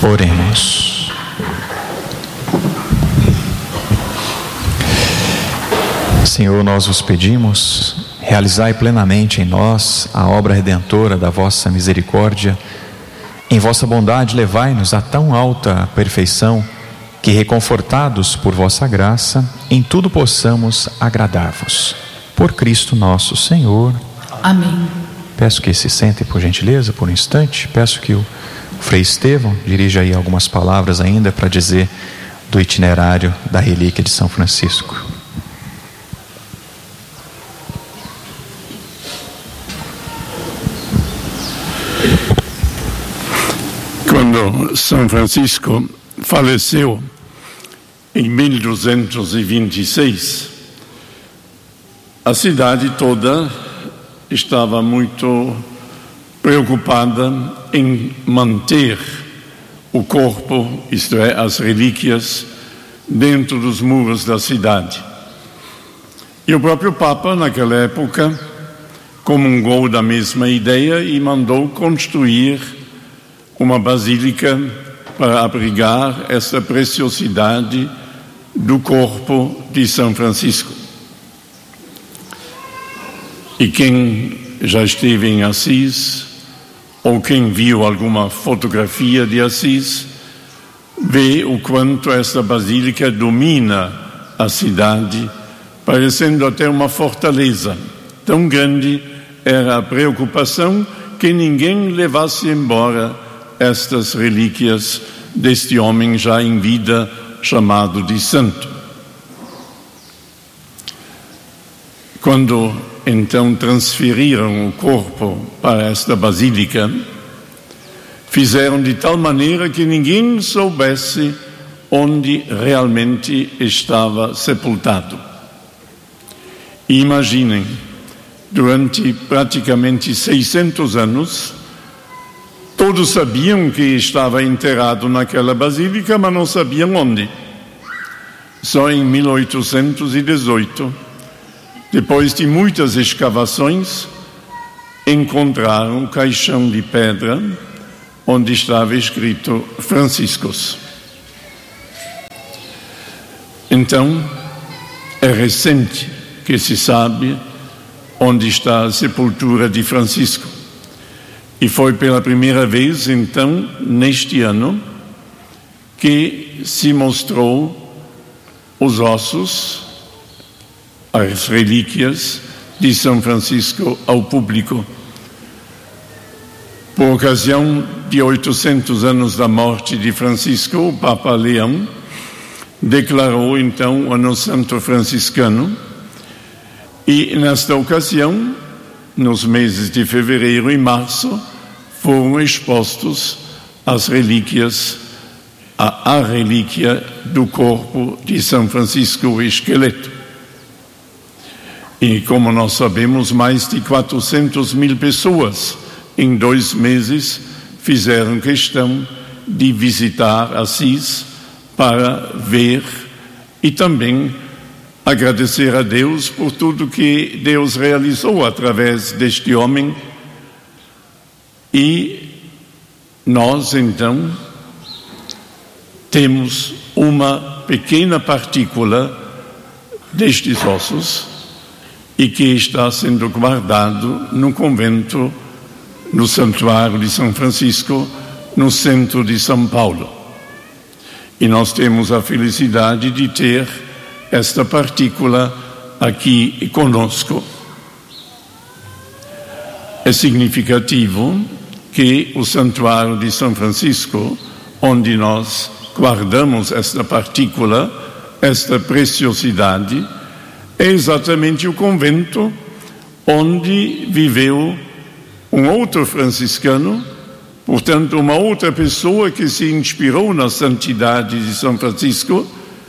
Oremos. Senhor, nós vos pedimos, realizai plenamente em nós a obra redentora da vossa misericórdia. Em vossa bondade levai-nos a tão alta perfeição que, reconfortados por vossa graça, em tudo possamos agradar-vos. Por Cristo nosso Senhor. Amém. Peço que se sentem, por gentileza, por um instante. Peço que o Frei Estevão dirija aí algumas palavras ainda para dizer do itinerário da relíquia de São Francisco. Quando São Francisco faleceu em 1226, a cidade toda estava muito preocupada em manter o corpo, isto é, as relíquias, dentro dos muros da cidade. E o próprio Papa, naquela época, comungou da mesma ideia e mandou construir uma basílica para abrigar essa preciosidade do corpo de São Francisco. E quem já esteve em Assis, ou quem viu alguma fotografia de Assis, vê o quanto esta basílica domina a cidade, parecendo até uma fortaleza. Tão grande era a preocupação que ninguém levasse embora estas relíquias deste homem já em vida, chamado de santo. Quando então transferiram o corpo para esta basílica, fizeram de tal maneira que ninguém soubesse onde realmente estava sepultado. E imaginem, durante praticamente 600 anos, todos sabiam que estava enterrado naquela basílica, mas não sabiam onde. Só em 1818, depois de muitas escavações, encontraram um caixão de pedra onde estava escrito Franciscus. Então, é recente que se sabe onde está a sepultura de Francisco. E foi pela primeira vez, então, neste ano, que se mostrou os ossos, as relíquias de São Francisco ao público. Por ocasião de 800 anos da morte de Francisco, o Papa Leão declarou então o Ano Santo Franciscano, e nesta ocasião, nos meses de fevereiro e março, foram expostos as relíquias, a relíquia do corpo de São Francisco, o esqueleto. E como nós sabemos, mais de 400.000 pessoas em 2 meses fizeram questão de visitar Assis para ver e também agradecer a Deus por tudo que Deus realizou através deste homem. E nós, então, temos uma pequena partícula destes ossos e que está sendo guardado no convento, no Santuário de São Francisco, no centro de São Paulo. E nós temos a felicidade de ter esta partícula aqui conosco. É significativo que o Santuário de São Francisco, onde nós guardamos esta partícula, esta preciosidade, é exatamente o convento onde viveu um outro franciscano, portanto uma outra pessoa que se inspirou na santidade de São Francisco,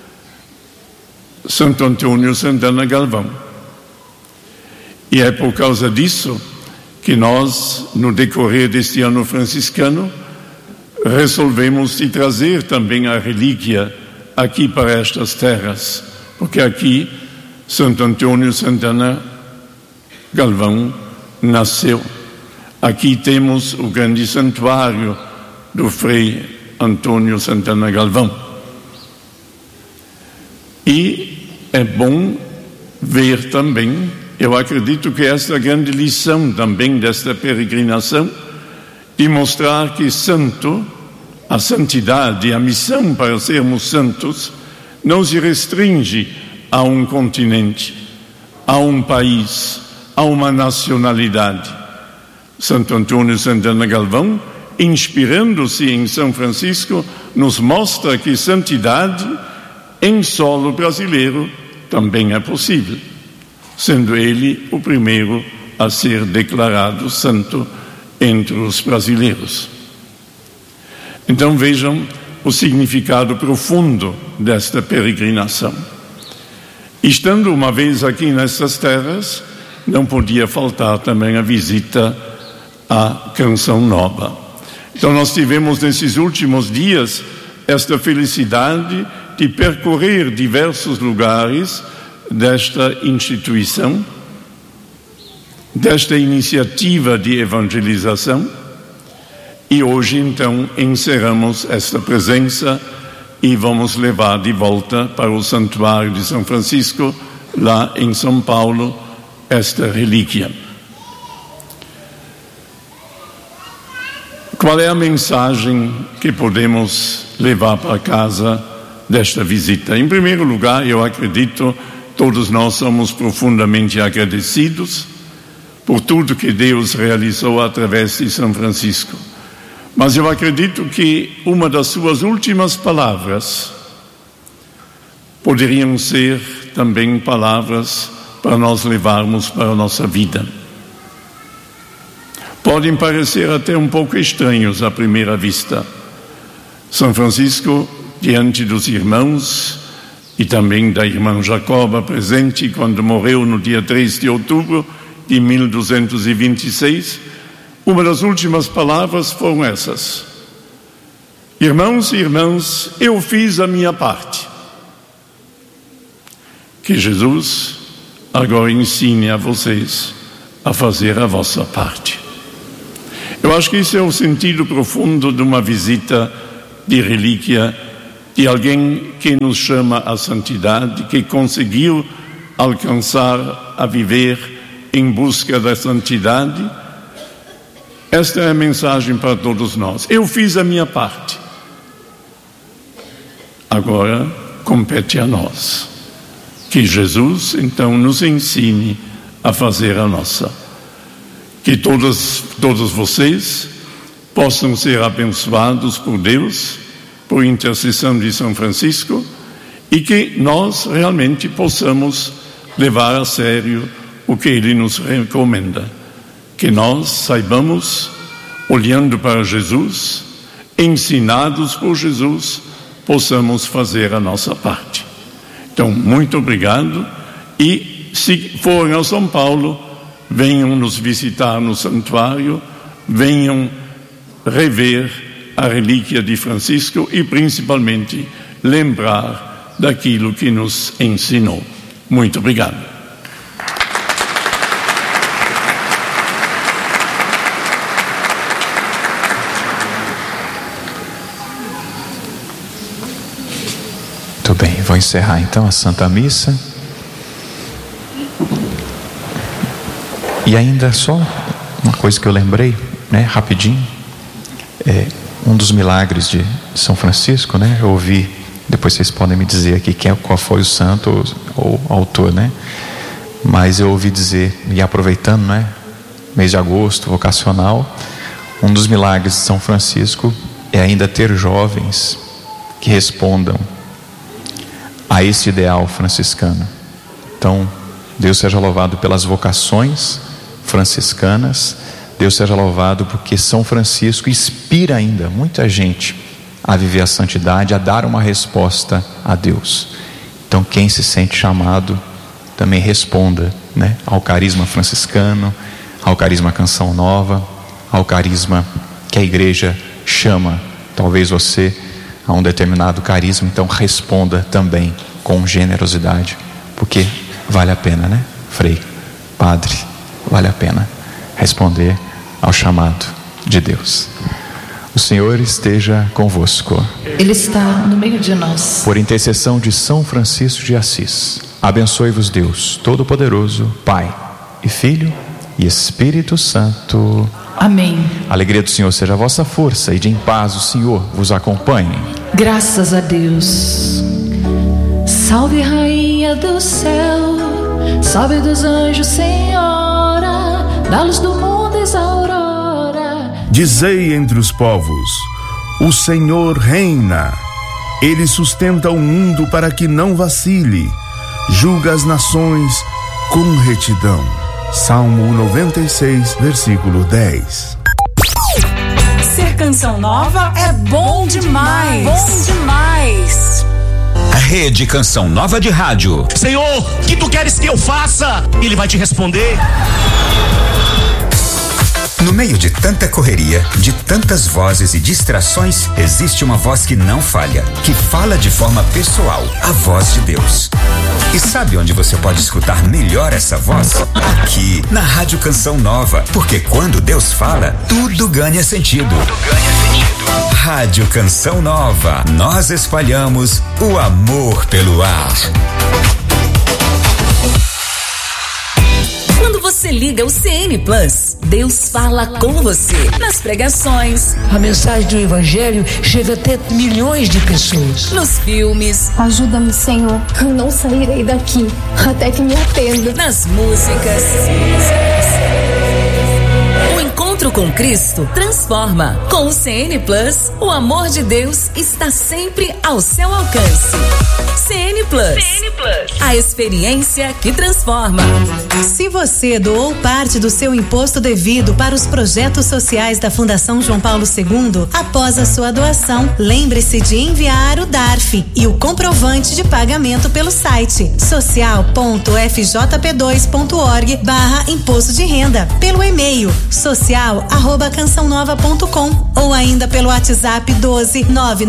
Santo Antônio Santana Galvão. E é por causa disso que nós, no decorrer deste ano franciscano, resolvemos de trazer também a relíquia aqui para estas terras, porque aqui Santo Antônio Santana Galvão nasceu. Aqui temos o grande santuário do Frei Antônio Santana Galvão. E é bom ver também, eu acredito que esta é a grande lição também desta peregrinação, de mostrar que a santidade, a missão para sermos santos, não se restringe a um continente, a um país, a uma nacionalidade. Santo Antônio Santana Galvão, inspirando-se em São Francisco, nos mostra que santidade em solo brasileiro também é possível, sendo ele o primeiro a ser declarado santo entre os brasileiros. Então vejam o significado profundo desta peregrinação. Estando uma vez aqui nestas terras, não podia faltar também a visita à Canção Nova. Então nós tivemos nesses últimos dias esta felicidade de percorrer diversos lugares desta instituição, desta iniciativa de evangelização, e hoje então encerramos esta presença e vamos levar de volta para o Santuário de São Francisco, lá em São Paulo, esta relíquia. Qual é a mensagem que podemos levar para casa desta visita? Em primeiro lugar, eu acredito, todos nós somos profundamente agradecidos por tudo que Deus realizou através de São Francisco. Mas eu acredito que uma das suas últimas palavras poderiam ser também palavras para nós levarmos para a nossa vida. Podem parecer até um pouco estranhos à primeira vista. São Francisco, diante dos irmãos e também da irmã Jacoba, presente quando morreu no dia 3 de outubro de 1226, uma das últimas palavras foram essas: irmãos e irmãs, eu fiz a minha parte. Que Jesus agora ensine a vocês a fazer a vossa parte. Eu acho que isso é o sentido profundo de uma visita de relíquia de alguém que nos chama à santidade, que conseguiu alcançar a viver em busca da santidade. Esta é a mensagem para todos nós. Eu fiz a minha parte. Agora compete a nós. Que Jesus, então, nos ensine a fazer a nossa. Que todos vocês possam ser abençoados por Deus, por intercessão de São Francisco, e que nós realmente possamos levar a sério o que ele nos recomenda. Que nós saibamos, olhando para Jesus, ensinados por Jesus, possamos fazer a nossa parte. Então, muito obrigado, e se forem a São Paulo, venham nos visitar no santuário, venham rever a relíquia de Francisco e principalmente lembrar daquilo que nos ensinou. Muito obrigado. Muito bem, vou encerrar então a Santa Missa. E ainda só uma coisa que eu lembrei, né, rapidinho, um dos milagres de São Francisco, né, eu ouvi, depois vocês podem me dizer aqui qual foi o santo ou autor, né, mas eu ouvi dizer, e aproveitando, né, mês de agosto, vocacional, um dos milagres de São Francisco é ainda ter jovens que respondam a esse ideal franciscano. Então, Deus seja louvado pelas vocações franciscanas, Deus seja louvado porque São Francisco inspira ainda muita gente a viver a santidade, a dar uma resposta a Deus. Então, quem se sente chamado, também responda, né, ao carisma franciscano, ao carisma Canção Nova, ao carisma que a igreja chama, talvez você, a um determinado carisma. Então responda também com generosidade, porque vale a pena, né, frei, padre, vale a pena responder ao chamado de Deus. O Senhor esteja convosco. Ele está no meio de nós. Por intercessão de São Francisco de Assis, abençoe-vos Deus Todo-Poderoso, Pai e Filho e Espírito Santo. Amém. A alegria do Senhor seja a vossa força, e de em paz o Senhor vos acompanhe. Graças a Deus. Salve, Rainha do céu, salve dos anjos, Senhora, da luz do mundo és a aurora. Dizei entre os povos: o Senhor reina. Ele sustenta o mundo para que não vacile. Julga as nações com retidão. Salmo 96, versículo 10. Ser Canção Nova é bom demais. Bom demais. A Rede Canção Nova de Rádio. Senhor, o que tu queres que eu faça? Ele vai te responder. No meio de tanta correria, de tantas vozes e distrações, existe uma voz que não falha, que fala de forma pessoal, a voz de Deus. E sabe onde você pode escutar melhor essa voz? Aqui, na Rádio Canção Nova, porque quando Deus fala, tudo ganha sentido. Rádio Canção Nova, nós espalhamos o amor pelo ar. Quando você liga o CN Plus, Deus fala com você nas pregações. A mensagem do Evangelho chega até milhões de pessoas. Nos filmes. Ajuda-me, Senhor, eu não sairei daqui até que me atenda. Nas músicas. O encontro com Cristo transforma. Com o CN Plus, o amor de Deus está sempre ao seu alcance. CN Plus. A experiência que transforma. Se você doou parte do seu imposto devido para os projetos sociais da Fundação João Paulo II, após a sua doação, lembre-se de enviar o DARF e o comprovante de pagamento pelo site social.fjp2.org/imposto de renda, pelo e-mail social@cançãonova.com ou ainda pelo WhatsApp 12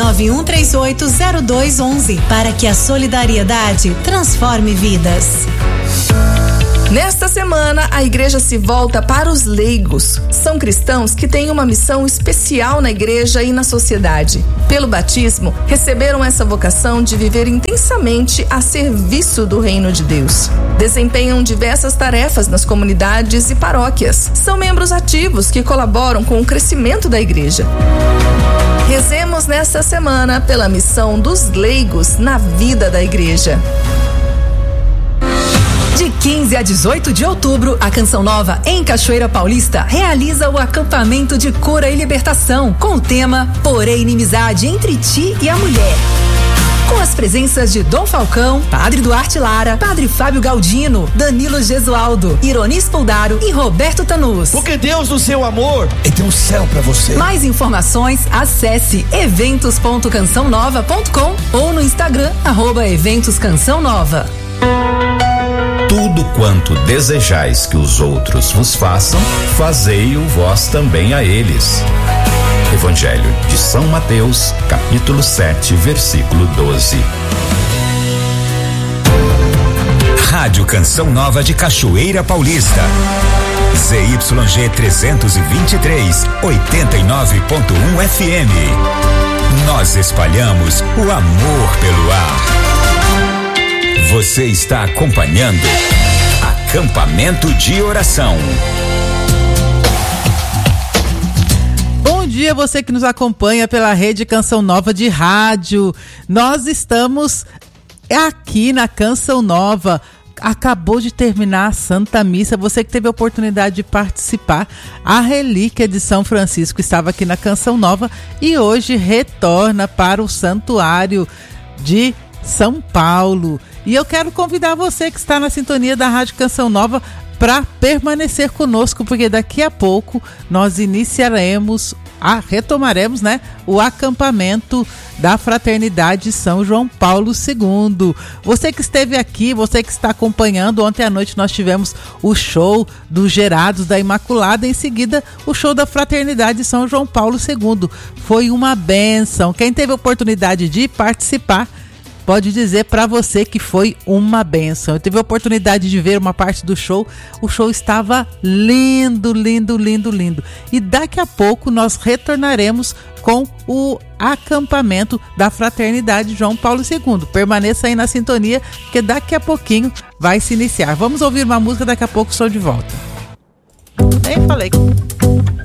991380211 para que a solidariedade transforme vidas. Nesta semana, a igreja se volta para os leigos. São cristãos que têm uma missão especial na igreja e na sociedade. Pelo batismo, receberam essa vocação de viver intensamente a serviço do reino de Deus. Desempenham diversas tarefas nas comunidades e paróquias. São membros ativos que colaboram com o crescimento da igreja. Rezemos nesta semana pela missão dos leigos na vida da igreja. De 15 a 18 de outubro, a Canção Nova, em Cachoeira Paulista, realiza o acampamento de cura e libertação, com o tema Porém Inimizade entre ti e a mulher. Com as presenças de Dom Falcão, Padre Duarte Lara, Padre Fábio Galdino, Danilo Gesualdo, Ironis Poldaro e Roberto Tanus. Porque Deus, no seu amor, tem um céu pra você. Mais informações, acesse eventos.cançãonova.com ou no Instagram, @eventos-canção-nova. Tudo quanto desejais que os outros vos façam, fazei-o vós também a eles. Evangelho de São Mateus, capítulo 7, versículo 12. Rádio Canção Nova de Cachoeira Paulista. ZYG 323, 89.1 FM. Nós espalhamos o amor pelo ar. Você está acompanhando Acampamento de Oração. Bom dia, você que nos acompanha pela Rede Canção Nova de Rádio. Nós estamos aqui na Canção Nova. Acabou de terminar a Santa Missa. Você que teve a oportunidade de participar, a relíquia de São Francisco estava aqui na Canção Nova e hoje retorna para o Santuário de São Paulo. E eu quero convidar você que está na sintonia da Rádio Canção Nova para permanecer conosco, porque daqui a pouco nós retomaremos, né, o acampamento da Fraternidade São João Paulo II. Você que esteve aqui, você que está acompanhando, ontem à noite nós tivemos o show dos Gerados da Imaculada, em seguida o show da Fraternidade São João Paulo II. Foi uma bênção. Quem teve a oportunidade de participar, pode dizer para você que foi uma bênção. Eu tive a oportunidade de ver uma parte do show. O show estava lindo, lindo, lindo, lindo. E daqui a pouco nós retornaremos com o acampamento da Fraternidade João Paulo II. Permaneça aí na sintonia, porque daqui a pouquinho vai se iniciar. Vamos ouvir uma música, daqui a pouco estou de volta. Nem falei.